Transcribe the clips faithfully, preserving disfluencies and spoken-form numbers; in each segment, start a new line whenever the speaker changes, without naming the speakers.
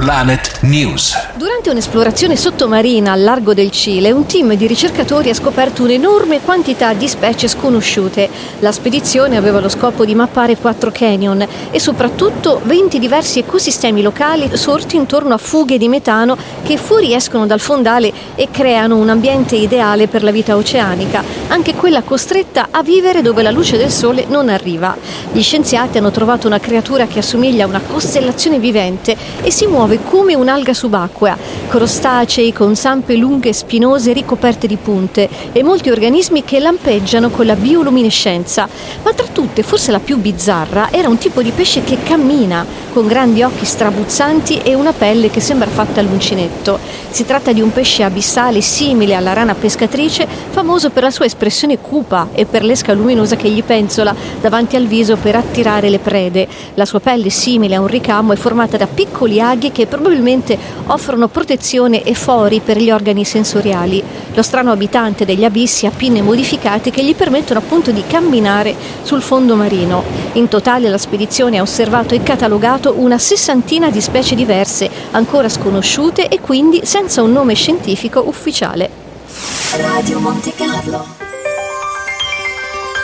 Planet News.
Durante un'esplorazione sottomarina al largo del Cile, un team di ricercatori ha scoperto un'enorme quantità di specie sconosciute. La spedizione aveva lo scopo di mappare quattro canyon e soprattutto venti diversi ecosistemi locali sorti intorno a fughe di metano che fuoriescono dal fondale e creano un ambiente ideale per la vita oceanica, anche quella costretta a vivere dove la luce del sole non arriva. Gli scienziati hanno trovato una creatura che assomiglia a una costellazione vivente e si muove come un'alga subacquea, crostacei con zampe lunghe e spinose ricoperte di punte e molti organismi che lampeggiano con la bioluminescenza. Ma tra tutte, forse la più bizzarra, era un tipo di pesce che cammina, con grandi occhi strabuzzanti e una pelle che sembra fatta all'uncinetto. Si tratta di un pesce abissale simile alla rana pescatrice, famoso per la sua espressione cupa e per l'esca luminosa che gli penzola davanti al viso per attirare le prede. La sua pelle, simile a un ricamo, è formata da piccoli aghi che probabilmente offrono protezione e fori per gli organi sensoriali. Lo strano abitante degli abissi ha pinne modificate che gli permettono appunto di camminare sul fondo marino. In totale la spedizione ha osservato e catalogato una sessantina di specie diverse, ancora sconosciute e quindi senza un nome scientifico ufficiale.
Radio Monte Carlo.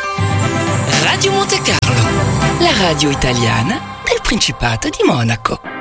Radio Monte Carlo, la radio italiana del Principato di Monaco.